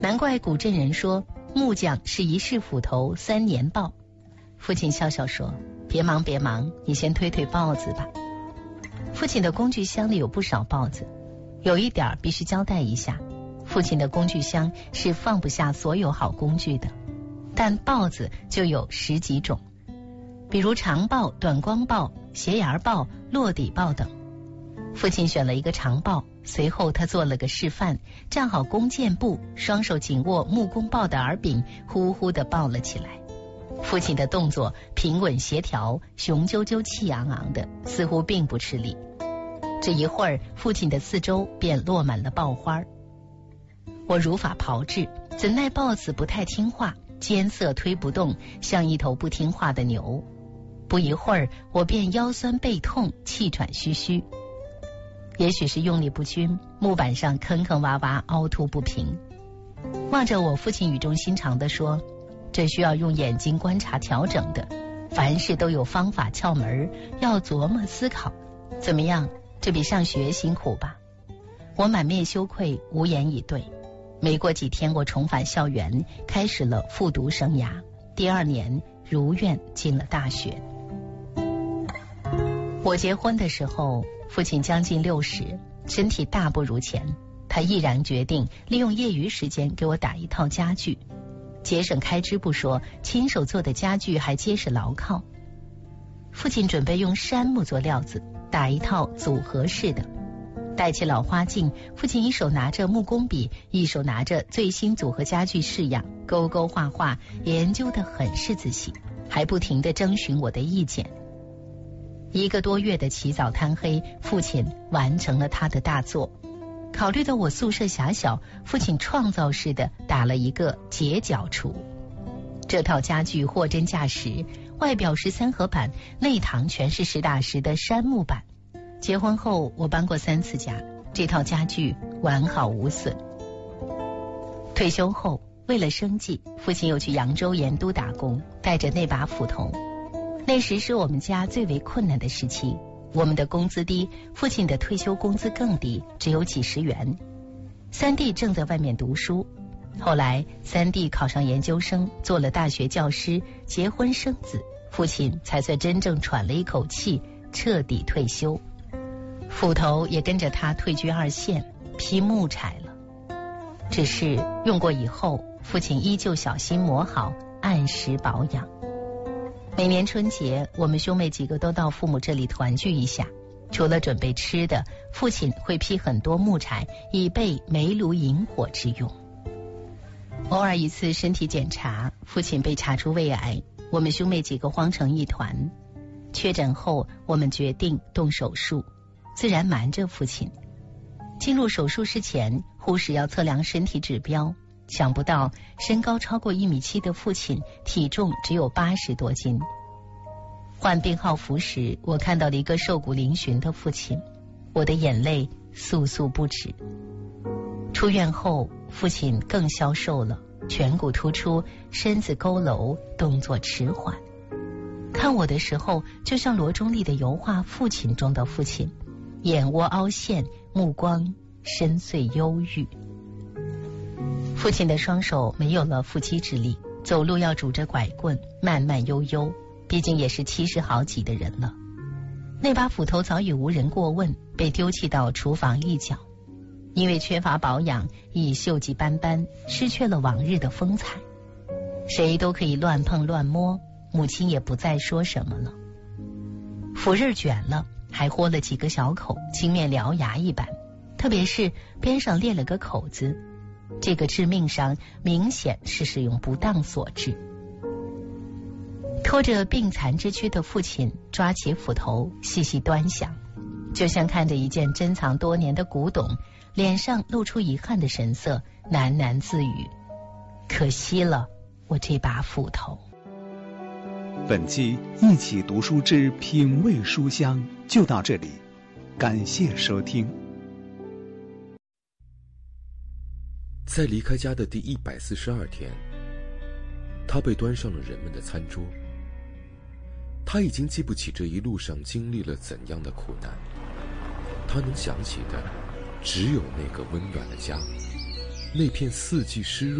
难怪古镇人说木匠是一世斧头3年报。父亲笑笑说，别忙别忙，你先推推刨子吧。父亲的工具箱里有不少刨子，有一点必须交代一下，父亲的工具箱是放不下所有好工具的，但刨子就有10几种，比如长刨、短光刨、斜沿刨、落底刨等。父亲选了一个长刨，随后他做了个示范，站好弓箭步，双手紧握木工刨的耳柄，呼呼地刨了起来。父亲的动作平稳协调，雄赳赳气昂昂的，似乎并不吃力。只一会儿，父亲的四周便落满了刨花。我如法炮制，怎奈刨子不太听话，艰涩推不动，像一头不听话的牛。不一会儿，我便腰酸背痛，气喘吁吁。也许是用力不均，木板上坑坑洼洼，凹凸不平。望着我，父亲语重心长地说，这需要用眼睛观察调整的，凡事都有方法窍门，要琢磨思考。怎么样，这比上学辛苦吧？我满面羞愧，无言以对。没过几天，我重返校园，开始了复读生涯。第2年如愿进了大学。我结婚的时候，父亲将近60，身体大不如前。他毅然决定利用业余时间给我打一套家具，节省开支不说，亲手做的家具还结实牢靠。父亲准备用杉木做料子，打一套组合式的。戴起老花镜，父亲一手拿着木工笔，一手拿着最新组合家具式样，勾勾画画，研究得很是仔细，还不停地征询我的意见。1个多月的起早贪黑，父亲完成了他的大作。考虑到我宿舍狭小，父亲创造式的打了一个截角橱。这套家具货真价实，外表是3合板，内堂全是实打实的杉木板。结婚后我搬过3次家，这套家具完好无损。退休后，为了生计，父亲又去扬州盐都打工，带着那把斧头。那时是我们家最为困难的时期，我们的工资低，父亲的退休工资更低，只有几十元。3弟正在外面读书，后来3弟考上研究生，做了大学教师，结婚生子，父亲才算真正喘了一口气，彻底退休。斧头也跟着他退居2线，劈木柴了。只是用过以后，父亲依旧小心磨好，按时保养。每年春节，我们兄妹几个都到父母这里团聚一下。除了准备吃的，父亲会劈很多木柴，以备煤炉引火之用。偶尔一次身体检查，父亲被查出胃癌，我们兄妹几个慌成一团。确诊后，我们决定动手术，自然瞒着父亲。进入手术室前，护士要测量身体指标，想不到身高超过1.7米的父亲，体重只有80多斤。换病号服时，我看到了一个瘦骨嶙峋的父亲，我的眼泪簌簌不止。出院后，父亲更消瘦了，颧骨突出，身子佝偻，动作迟缓。看我的时候，就像罗中立的油画《父亲》中的父亲，眼窝凹陷，目光深邃忧郁。父亲的双手没有了腹肌之力，走路要拄着拐棍，慢慢悠悠，毕竟也是70好几的人了。那把斧头早已无人过问，被丢弃到厨房一角，因为缺乏保养，已锈迹斑斑，失去了往日的风采。谁都可以乱碰乱摸，母亲也不再说什么了。斧刃卷了，还豁了几个小口，青面獠牙一般，特别是边上裂了个口子，这个致命伤明显是使用不当所致。拖着病残之躯的父亲抓起斧头细细端详，就像看着一件珍藏多年的古董，脸上露出遗憾的神色，喃喃自语：可惜了我这把斧头。 本期一起读书之品味书香就到这里，感谢收听。 在离开家的第142天，他被端上了人们的餐桌。他已经记不起这一路上经历了怎样的苦难，他能想起的只有那个温暖的家。 那片四季湿润